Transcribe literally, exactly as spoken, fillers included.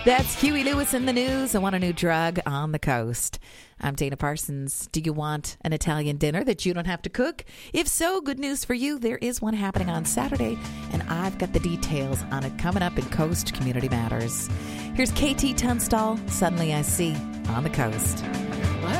That's Huey Lewis in the news. I want a new drug on the coast. I'm Dana Parsons. Do you want an Italian dinner that you don't have to cook? If so, good news for you. There is one happening on Saturday, and I've got the details on it coming up in Coast Community Matters. Here's K T Tunstall, Suddenly I See, on the coast.